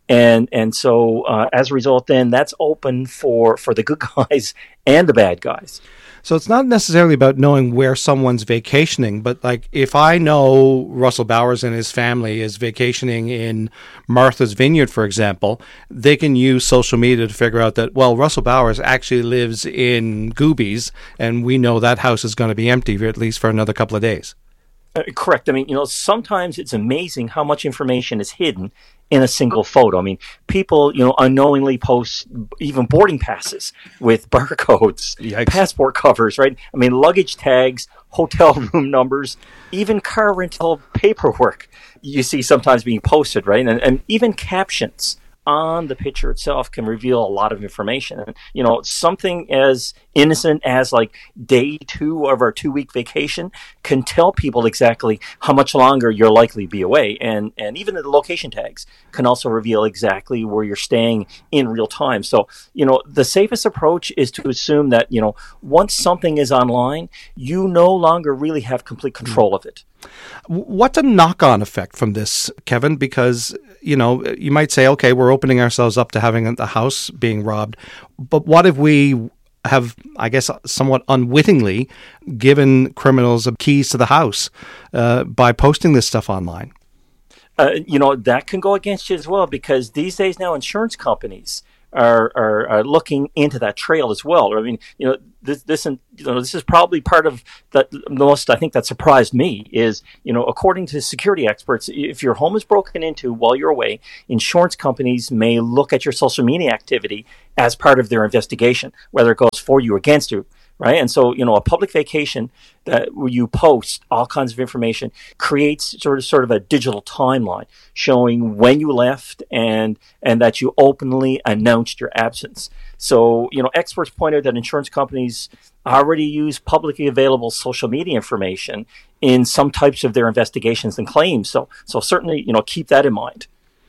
And and so uh, as a result, then that's open for, for the good guys and the bad guys. So it's not necessarily about knowing where someone's vacationing, but like if I know Russell Bowers and his family is vacationing in Martha's Vineyard, for example, they can use social media to figure out that, well, Russell Bowers actually lives in Goobies, and we know that house is going to be empty at least for another couple of days. Uh, correct. I mean, you know, sometimes it's amazing how much information is hidden in a single photo. I mean, people, you know, unknowingly post even boarding passes with barcodes, Yikes. passport covers, right? I mean, luggage tags, hotel room numbers, even car rental paperwork you see sometimes being posted, right? And, and even captions on the picture itself can reveal a lot of information. And, you know, something as innocent as like day two of our two-week vacation can tell people exactly how much longer you're likely to be away. And, and even the location tags can also reveal exactly where you're staying in real time. So, you know, the safest approach is to assume that, you know, once something is online, you no longer really have complete control of it. What's a knock-on effect from this, Kevin? Because, you know, you might say, okay, we're opening ourselves up to having the house being robbed. But what if we have, I guess, somewhat unwittingly given criminals keys to the house uh, by posting this stuff online? Uh, you know, that can go against you as well, because these days now insurance companies Are, are are looking into that trail as well. I mean, you know, this this and you know this is probably part of the, the most I think that surprised me is, you know, according to security experts, if your home is broken into while you're away, insurance companies may look at your social media activity as part of their investigation, whether it goes for you or against you. Right. And so, you know, a public vacation that where you post all kinds of information creates sort of sort of a digital timeline showing when you left and and that you openly announced your absence. So, you know, experts point out that insurance companies already use publicly available social media information in some types of their investigations and claims. So, so certainly, you know, keep that in mind.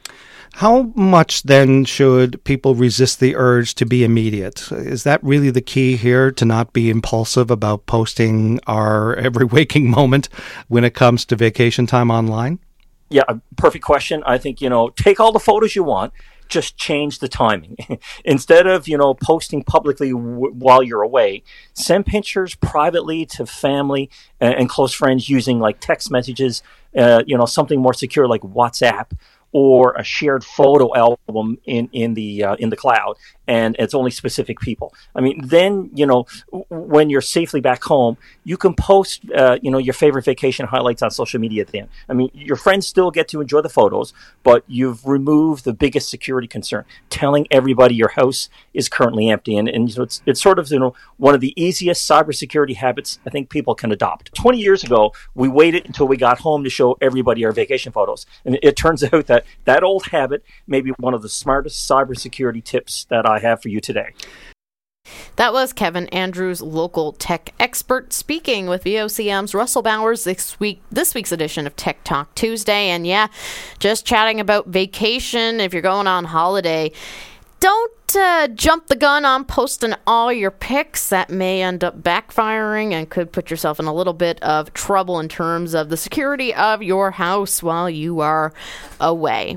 How much then should people resist the urge to be immediate? Is that really the key here, to not be impulsive about posting our every waking moment when it comes to vacation time online? Yeah, perfect question. I think, you know, take all the photos you want, just change the timing. Instead of, you know, posting publicly w- while you're away, send pictures privately to family and, and close friends using like text messages, uh, you know, something more secure like WhatsApp, or a shared photo album in, in the uh, in the cloud, and it's only specific people. I mean, then, you know, when you're safely back home, you can post, uh, you know, your favorite vacation highlights on social media then. I mean, your friends still get to enjoy the photos, but you've removed the biggest security concern, telling everybody your house is currently empty. And, and you know, it's, it's sort of, you know, one of the easiest cybersecurity habits I think people can adopt. twenty years ago, we waited until we got home to show everybody our vacation photos. And it turns out that that old habit may be one of the smartest cybersecurity tips that I have for you today. That was Kevin Andrews, local tech expert, speaking with V O C M's Russell Bowers this week, this week's edition of Tech Talk Tuesday. And yeah, just chatting about vacation. If you're going on holiday, don't uh, jump the gun on posting all your pics. That may end up backfiring and could put yourself in a little bit of trouble in terms of the security of your house while you are away.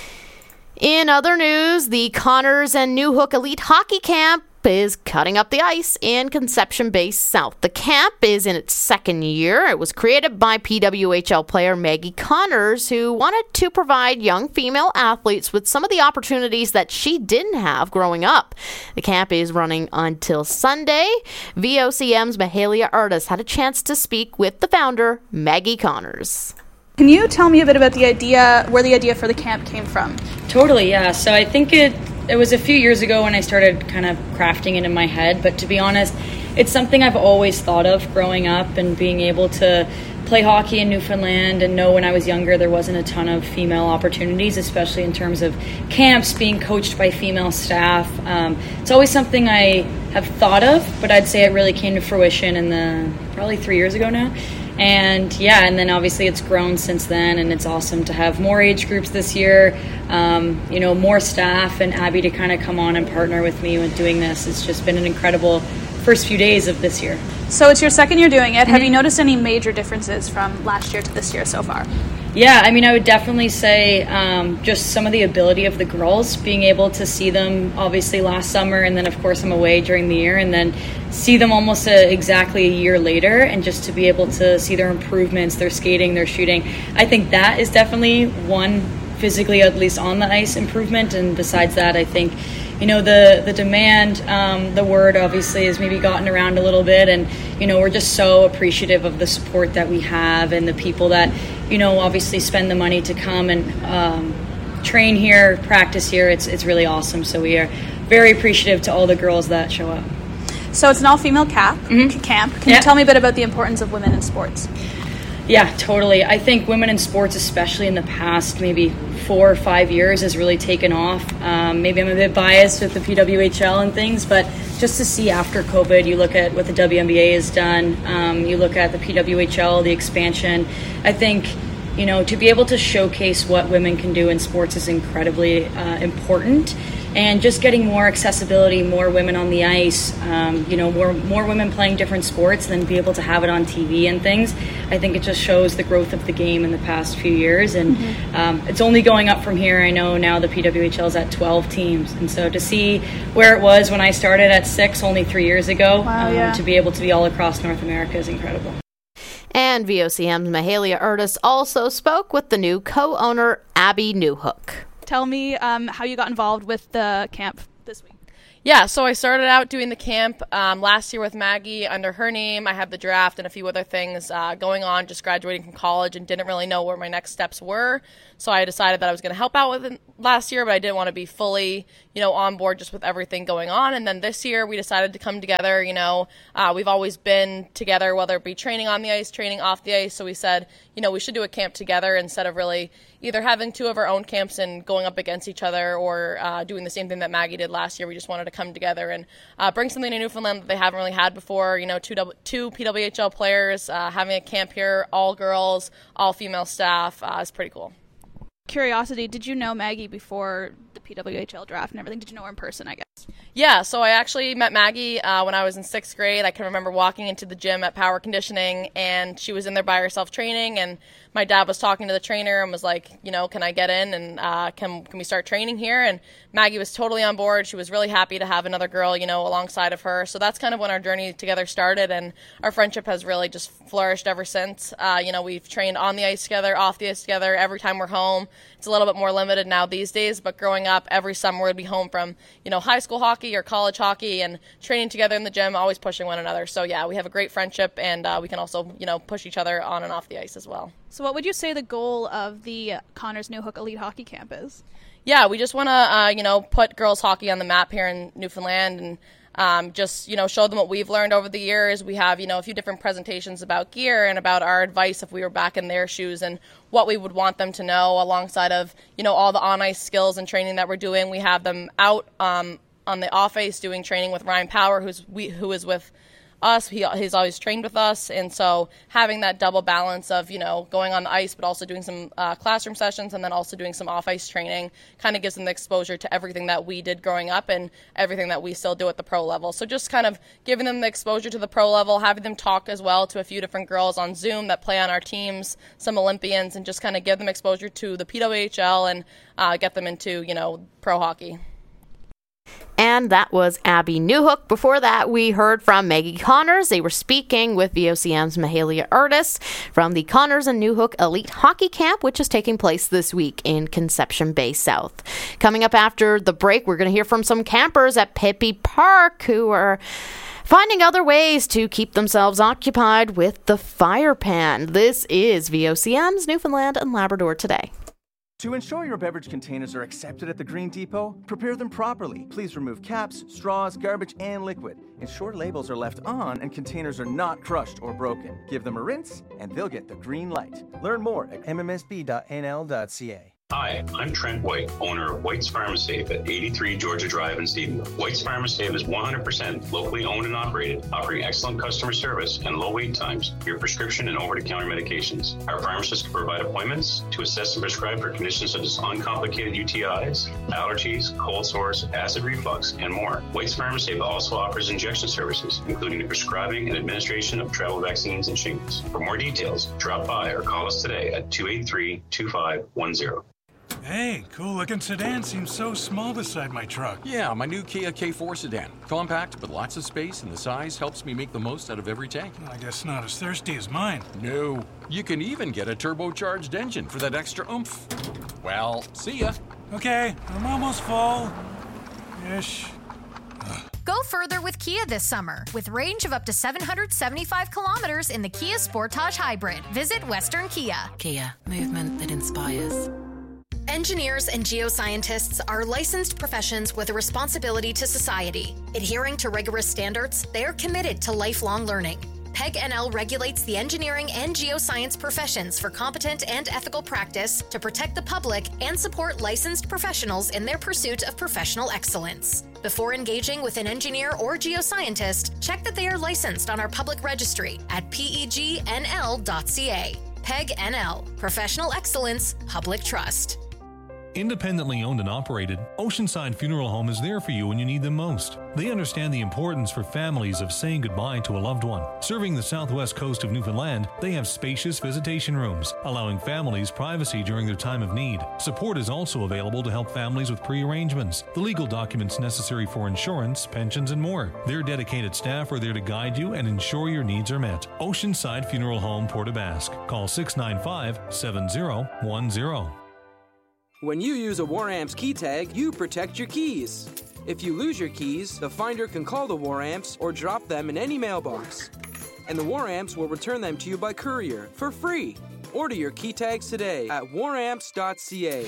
In other news, the Connors and New Hook Elite Hockey Camp is cutting up the ice in Conception Bay South. The camp is in its second year. It was created by P W H L player Maggie Connors, who wanted to provide young female athletes with some of the opportunities that she didn't have growing up. The camp is running until Sunday. V O C M's Mahalia Artis had a chance to speak with the founder, Maggie Connors. Can you tell me a bit about the idea, where the idea for the camp came from? Totally, yeah. So I think it it was a few years ago when I started kind of crafting it in my head, but to be honest, it's something I've always thought of growing up and being able to play hockey in Newfoundland and know when I was younger there wasn't a ton of female opportunities, especially in terms of camps, being coached by female staff. Um, it's always something I have thought of, but I'd say it really came to fruition in the probably three years ago now. And yeah, and then obviously it's grown since then, and it's awesome to have more age groups this year, um, you know, more staff, and Abby to kind of come on and partner with me with doing this. It's just been an incredible first few days of this year. So it's your second year doing it. Mm-hmm. Have you noticed any major differences from last year to this year so far? Yeah, I mean, I would definitely say um, just some of the ability of the girls, being able to see them obviously last summer, and then of course I'm away during the year, and then see them almost a, exactly a year later, and just to be able to see their improvements, their skating, their shooting. I think that is definitely one physically, at least on the ice, improvement. And besides that, I think, you know, the, the demand, um, the word obviously has maybe gotten around a little bit, and, you know, we're just so appreciative of the support that we have and the people that, you know, obviously spend the money to come and um, train here, practice here. It's it's really awesome. So we are very appreciative to all the girls that show up. So it's an all-female cap, mm-hmm. camp. Can yeah. you tell me a bit about the importance of women in sports? Yeah, totally. I think women in sports, especially in the past maybe four or five years, has really taken off. Um, maybe I'm a bit biased with the P W H L and things, but just to see after COVID, you look at what the W N B A has done, um, you look at the P W H L, the expansion. I think, you know, to be able to showcase what women can do in sports is incredibly uh, important. And just getting more accessibility, more women on the ice, um, you know, more more women playing different sports, and then be able to have it on T V and things. I think it just shows the growth of the game in the past few years, and mm-hmm. um, it's only going up from here. I know now the P W H L is at twelve teams, and so to see where it was when I started at six, only three years ago, wow, um, yeah. to be able to be all across North America is incredible. And V O C M's Mahalia Erdis also spoke with the new co-owner, Abby Newhook. Tell me um, how you got involved with the camp this week. Yeah, so I started out doing the camp um, last year with Maggie under her name. I had the draft and a few other things uh, going on, just graduating from college, and didn't really know where my next steps were. So I decided that I was going to help out with it last year, but I didn't want to be fully, you know, on board just with everything going on. And then this year we decided to come together. You know, uh, we've always been together, whether it be training on the ice, training off the ice. So we said, you know, we should do a camp together instead of really either having two of our own camps and going up against each other, or uh, doing the same thing that Maggie did last year. We just wanted to come together and uh, bring something to Newfoundland that they haven't really had before. You know, two, two P W H L players uh, having a camp here, all girls, all female staff. Uh, it's pretty cool. Curiosity, did you know Maggie before the P W H L draft and everything? Did you know her in person, I guess? Yeah, so I actually met Maggie uh, when I was in sixth grade. I can remember walking into the gym at Power Conditioning, and she was in there by herself training, and my dad was talking to the trainer and was like, you know, can I get in and uh, can can we start training here? And Maggie was totally on board. She was really happy to have another girl, you know, alongside of her. So that's kind of when our journey together started, and our friendship has really just flourished ever since. Uh, you know, we've trained on the ice together, off the ice together, every time we're home. It's a little bit more limited now these days, but growing up, every summer we'd be home from, you know, high school hockey or college hockey and training together in the gym, always pushing one another. So yeah, we have a great friendship, and uh, we can also, you know, push each other on and off the ice as well. So what would you say the goal of the Connors Newhook Elite Hockey Camp is? Yeah, we just want to, uh, you know, put girls hockey on the map here in Newfoundland, and um, just, you know, show them what we've learned over the years. We have, you know, a few different presentations about gear and about our advice if we were back in their shoes, and what we would want them to know alongside of, you know, all the on-ice skills and training that we're doing. We have them out um, on the off-ice doing training with Ryan Power, who's we, who is with us. He, he's always trained with us, and so having that double balance of, you know, going on the ice but also doing some uh, classroom sessions and then also doing some off-ice training kind of gives them the exposure to everything that we did growing up and everything that we still do at the pro level. So just kind of giving them the exposure to the pro level, having them talk as well to a few different girls on Zoom that play on our teams, some Olympians, and just kind of give them exposure to the P W H L and uh, get them into, you know, pro hockey. And that was Abby Newhook. Before that, we heard from Maggie Connors. They were speaking with V O C M's Mahalia Erdis from the Connors and Newhook Elite Hockey Camp, which is taking place this week in Conception Bay South. Coming up after the break, we're going to hear from some campers at Pepe Park who are finding other ways to keep themselves occupied with the fire pan. This is V O C M's Newfoundland and Labrador Today. To ensure your beverage containers are accepted at the Green Depot, prepare them properly. Please remove caps, straws, garbage, and liquid. Ensure labels are left on and containers are not crushed or broken. Give them a rinse, and they'll get the green light. Learn more at m m s b dot n l dot c a. Hi, I'm Trent White, owner of White's Pharmasafe at eighty-three Georgia Drive in Stephenville. White's Pharmasafe is one hundred percent locally owned and operated, offering excellent customer service and low wait times for your prescription and over-the-counter medications. Our pharmacists can provide appointments to assess and prescribe for conditions such as uncomplicated U T Is, allergies, cold sores, acid reflux, and more. White's Pharmasafe also offers injection services, including the prescribing and administration of travel vaccines and shingles. For more details, drop by or call us today at two eight three, two five one zero. Hey, cool-looking sedan seems so small beside my truck. Yeah, my new Kia K four sedan. Compact, but lots of space, and the size helps me make the most out of every tank. I guess not as thirsty as mine. No. You can even get a turbocharged engine for that extra oomph. Well, see ya. Okay, I'm almost full. Ish. Go further with Kia this summer with range of up to seven hundred seventy-five kilometers in the Kia Sportage Hybrid. Visit Western Kia. Kia, movement that inspires. Engineers and geoscientists are licensed professions with a responsibility to society. Adhering to rigorous standards, they are committed to lifelong learning. PEG N L regulates the engineering and geoscience professions for competent and ethical practice to protect the public and support licensed professionals in their pursuit of professional excellence. Before engaging with an engineer or geoscientist, check that they are licensed on our public registry at P E G N L dot C A. PEG N L, Professional Excellence, Public Trust. Independently owned and operated, Oceanside Funeral Home is there for you when you need them most. They understand the importance for families of saying goodbye to a loved one. Serving the southwest coast of Newfoundland, they have spacious visitation rooms, allowing families privacy during their time of need. Support is also available to help families with pre-arrangements, the legal documents necessary for insurance, pensions, and more. Their dedicated staff are there to guide you and ensure your needs are met. Oceanside Funeral Home, Port aux Basques. Call six nine five, seven zero one zero. When you use a WarAmps key tag, you protect your keys. If you lose your keys, the finder can call the WarAmps or drop them in any mailbox. And the WarAmps will return them to you by courier for free. Order your key tags today at war amps dot c a.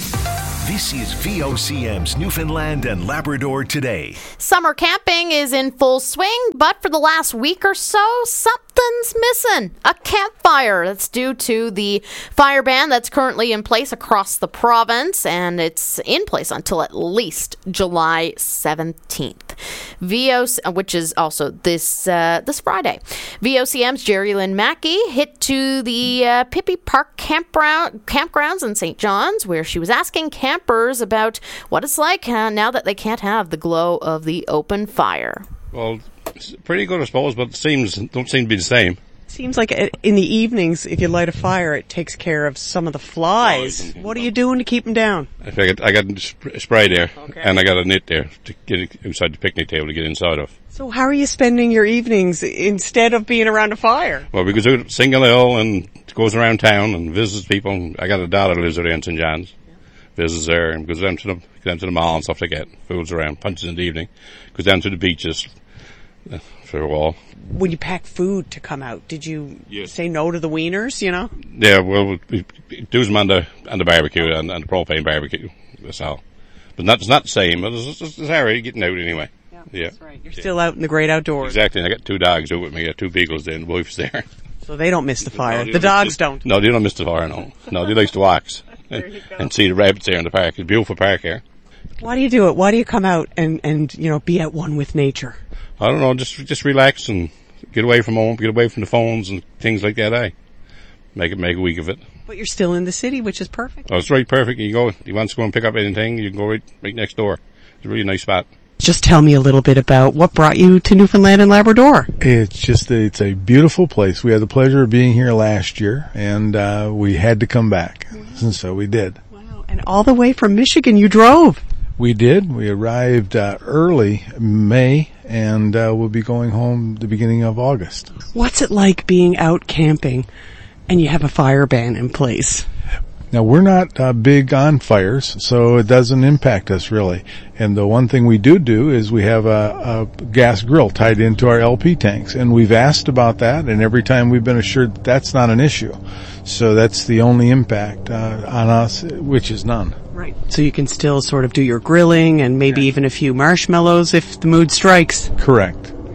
This is V O C M's Newfoundland and Labrador Today. Summer camping is in full swing, but for the last week or so, something's missing. A campfire. That's due to the fire ban that's currently in place across the province, and it's in place until at least July seventeenth. V O C, which is also this uh, this Friday. V O C M's Jerry Lynn Mackey hit to the uh, Pippi Park campground, campgrounds in Saint John's, where she was asking campers about what it's like uh, now that they can't have the glow of the open fire. Well, it's pretty good, I suppose, but it seems don't seem to be the same. Seems like in the evenings, if you light a fire, it takes care of some of the flies. What are you doing to keep them down? I got, I got a spray there, okay. And I got a net there to get inside the picnic table to get inside of. So how are you spending your evenings instead of being around a fire? Well, we go to Single Hill and goes around town and visits people. I got a daughter that lives there in Saint John's. Visits there and goes down to the goes down to the mall and stuff like that. Fools around, punches in the evening. Goes down to the beaches uh, for a while. When you pack food to come out, did you yes. say no to the wieners, you know? Yeah, well, we, we do them on the, on the barbecue and, and the propane barbecue. That's all. But not, it's not the same, but it's, it's, it's alright getting out anyway. Yeah, yeah. That's right. You're yeah. still out in the great outdoors. Exactly, and I got two dogs out with me. I got two beagles there and the wife's there. So they don't miss the fire. No, the dogs miss, don't. No, they don't miss the fire, no. No, they like to walk and, and see the rabbits there in the park. It's a beautiful park here. Why do you do it? Why do you come out and, and you know, be at one with nature? I don't know, just just relax and get away from home, get away from the phones and things like that, eh? Make it, make a week of it. But you're still in the city, which is perfect. Oh, it's right perfect. You go, you want to go and pick up anything, you can go right, right next door. It's a really nice spot. Just tell me a little bit about what brought you to Newfoundland and Labrador. It's just, a, it's a beautiful place. We had the pleasure of being here last year, and uh, we had to come back. Wow. And so we did. Wow. And all the way from Michigan, you drove. We did. We arrived uh, early May, and uh, we'll be going home the beginning of August. What's it like being out camping and you have a fire ban in place? Now, we're not uh, big on fires, so it doesn't impact us really. And the one thing we do do is we have a, a gas grill tied into our L P tanks, and we've asked about that, and every time we've been assured that that's not an issue. So that's the only impact uh, on us, which is none. Right. So you can still sort of do your grilling and maybe yeah. even a few marshmallows if the mood strikes. Correct. Wow.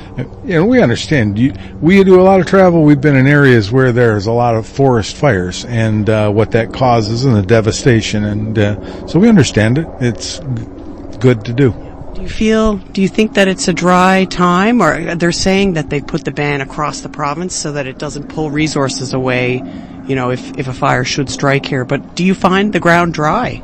You know, we understand. You, we do a lot of travel. We've been in areas where there's a lot of forest fires and uh, what that causes and the devastation. And uh, so we understand it. It's good to do. Do you feel, do you think that it's a dry time? Or they're saying that they put the ban across the province so that it doesn't pull resources away, you know, if, if a fire should strike here. But do you find the ground dry?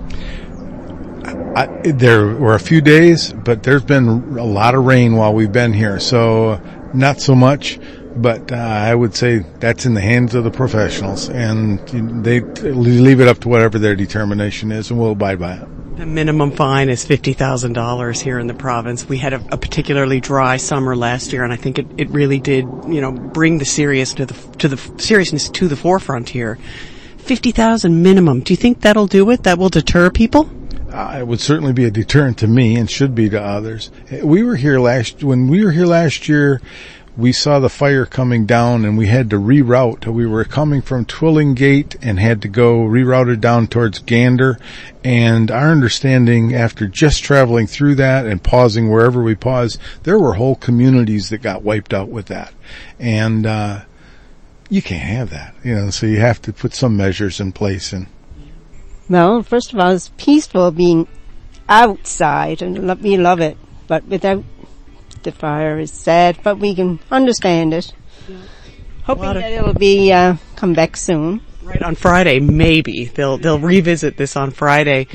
I, there were a few days, but there's been a lot of rain while we've been here. So not so much, but uh, I would say that's in the hands of the professionals. And they leave it up to whatever their determination is, and we'll abide by it. The minimum fine is fifty thousand dollars here in the province. We had a, a particularly dry summer last year, and I think it, it really did, you know, bring the serious to the to the seriousness to the forefront here. fifty thousand dollars minimum. Do you think that'll do it? That will deter people? Uh, it would certainly be a deterrent to me, and should be to others. We were here last when we were here last year. We saw the fire coming down, and we had to reroute. We were coming from Twilling Gate and had to go rerouted down towards Gander. And our understanding, after just traveling through that and pausing wherever we paused, there were whole communities that got wiped out with that. And uh, you can't have that, you know. So you have to put some measures in place. And well, first of all, it's peaceful being outside, and we love it, but without the fire is sad, but we can understand it. Yeah. Hoping that it'll be uh, come back soon. Right, on Friday, maybe they'll they'll revisit this on Friday.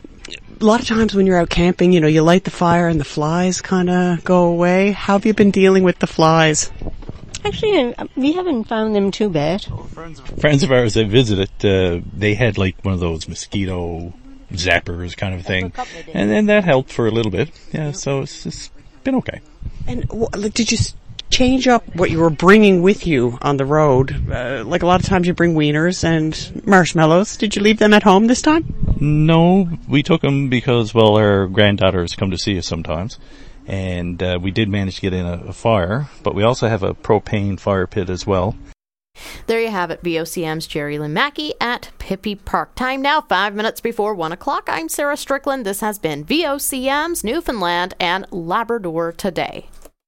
A lot of times when you're out camping, you know, you light the fire and the flies kind of go away. How have you been dealing with the flies? Actually, we haven't found them too bad. Friends of ours that visited, uh, they had like one of those mosquito zappers kind of thing, and then that helped for a little bit. Yeah, yeah. So it's, it's been okay. And w- did you change up what you were bringing with you on the road? Uh, like a lot of times you bring wieners and marshmallows. Did you leave them at home this time? No, we took them because, well, our granddaughters come to see us sometimes. And uh, we did manage to get in a, a fire, but we also have a propane fire pit as well. There you have it, V O C M's Jerry Lynn Mackey at Pippi Park. Time now, five minutes before one o'clock. I'm Sarah Strickland. This has been V O C M's Newfoundland and Labrador Today.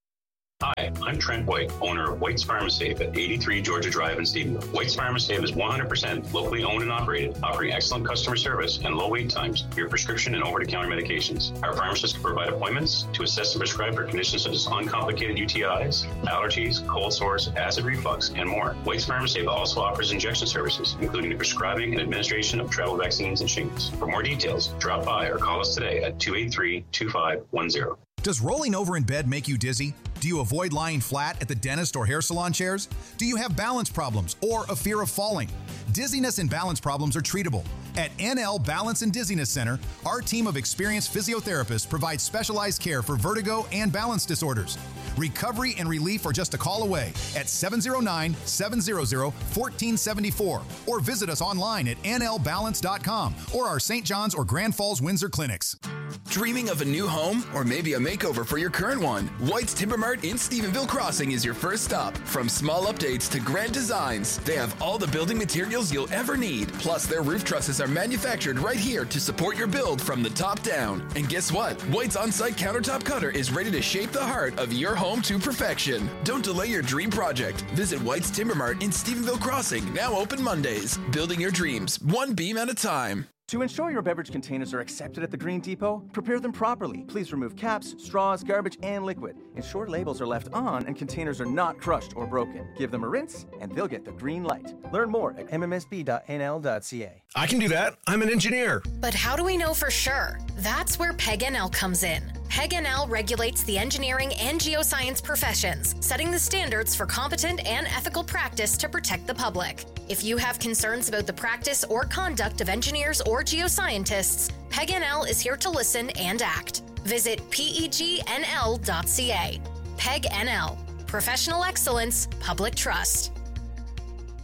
Hi, I'm Trent White, owner of White's Pharmasafe at eighty-three Georgia Drive in Stephenville. White's Pharmasafe is one hundred percent locally owned and operated, offering excellent customer service and low wait times for your prescription and over-the-counter medications. Our pharmacists can provide appointments to assess and prescribe for conditions such as uncomplicated U T Is, allergies, cold sores, acid reflux, and more. White's Pharmasafe also offers injection services, including the prescribing and administration of travel vaccines and shingles. For more details, drop by or call us today at two eight three, two five one zero. Does rolling over in bed make you dizzy? Do you avoid lying flat at the dentist or hair salon chairs? Do you have balance problems or a fear of falling? Dizziness and balance problems are treatable. At N L Balance and Dizziness Center, our team of experienced physiotherapists provides specialized care for vertigo and balance disorders. Recovery and relief are just a call away at seven oh nine, seven hundred, one four seven four or visit us online at N L balance dot com or our Saint John's or Grand Falls Windsor clinics. Dreaming of a new home or maybe a makeover for your current one? White's Timber Mart in Stephenville Crossing is your first stop. From small updates to grand designs, they have all the building materials you'll ever need. Plus, their roof trusses are manufactured right here to support your build from the top down. And guess what? White's on-site countertop cutter is ready to shape the heart of your home to perfection. Don't delay your dream project. Visit White's Timber Mart in Stephenville Crossing, now open Mondays. Building your dreams, one beam at a time. To ensure your beverage containers are accepted at the Green Depot, prepare them properly. Please remove caps, straws, garbage, and liquid. Ensure labels are left on and containers are not crushed or broken. Give them a rinse, and they'll get the green light. Learn more at m m s b dot n l dot c a. I can do that. I'm an engineer. But how do we know for sure? That's where P E G N L comes in. P E G N L regulates the engineering and geoscience professions, setting the standards for competent and ethical practice to protect the public. If you have concerns about the practice or conduct of engineers or geoscientists, P E G N L is here to listen and act. Visit P E G N L dot c a. P E G N L. Professional excellence, public trust.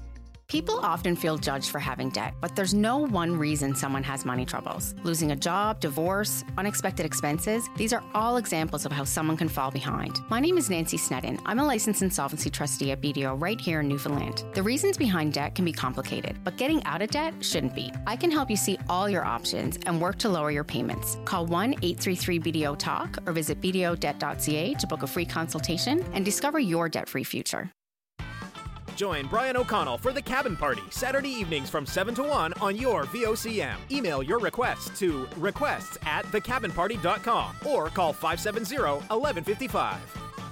People often feel judged for having debt, but there's no one reason someone has money troubles. Losing a job, divorce, unexpected expenses, these are all examples of how someone can fall behind. My name is Nancy Sneddon. I'm a licensed insolvency trustee at B D O right here in Newfoundland. The reasons behind debt can be complicated, but getting out of debt shouldn't be. I can help you see all your options and work to lower your payments. Call one eight three three B D O talk or visit b d o debt dot c a to book a free consultation and discover your debt-free future. Join Brian O'Connell for The Cabin Party, Saturday evenings from seven to one on your V O C M. Email your requests to requests at the cabin party dot com or call five seven zero, one one five five.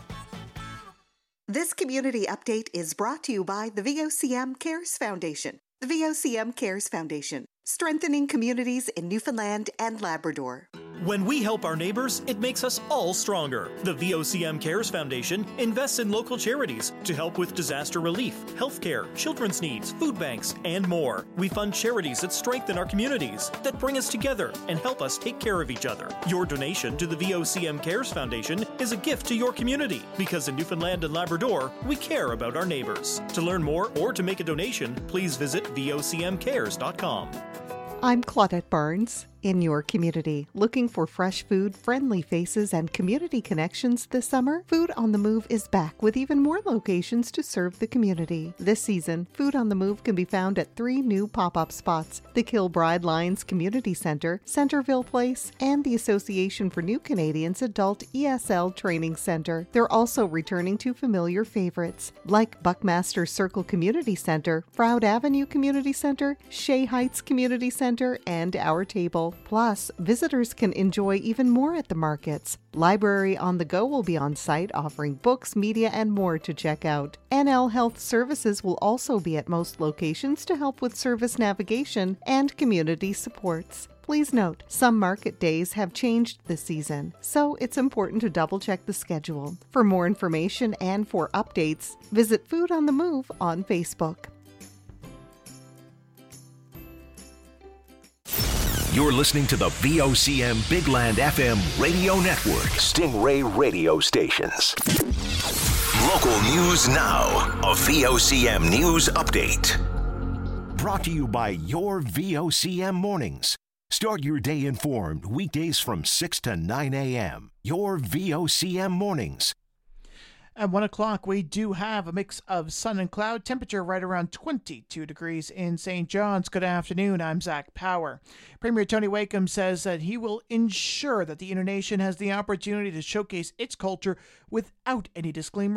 This community update is brought to you by the V O C M Cares Foundation. The V O C M Cares Foundation, strengthening communities in Newfoundland and Labrador. When we help our neighbors, it makes us all stronger. The V O C M Cares Foundation invests in local charities to help with disaster relief, healthcare, children's needs, food banks, and more. We fund charities that strengthen our communities, that bring us together and help us take care of each other. Your donation to the V O C M Cares Foundation is a gift to your community, because in Newfoundland and Labrador, we care about our neighbors. To learn more or to make a donation, please visit v o c m cares dot com. I'm Claudette Barnes. In your community, looking for fresh food, friendly faces, and community connections this summer? Food on the Move is back with even more locations to serve the community. This season, Food on the Move can be found at three new pop-up spots: the Kilbride Lions Community Center, Centerville Place, and the Association for New Canadians Adult E S L Training Center. They're also returning to familiar favorites like Buckmaster Circle Community Center, Froud Avenue Community Center, Shea Heights Community Center, and Our Table. Plus, visitors can enjoy even more at the markets. Library on the Go will be on site, offering books, media, and more to check out. N L Health Services will also be at most locations to help with service navigation and community supports. Please note, some market days have changed this season, so it's important to double-check the schedule. For more information and for updates, visit Food on the Move on Facebook. You're listening to the V O C M Big Land F M radio network. Stingray radio stations. Local news now. A V O C M news update. Brought to you by your V O C M mornings. Start your day informed weekdays from six to nine a.m. Your V O C M mornings. At one o'clock, we do have a mix of sun and cloud. Temperature right around twenty-two degrees in Saint John's. Good afternoon. I'm Zach Power. Premier Tony Wakeham says that he will ensure that the Inner Nation has the opportunity to showcase its culture without any disclaimer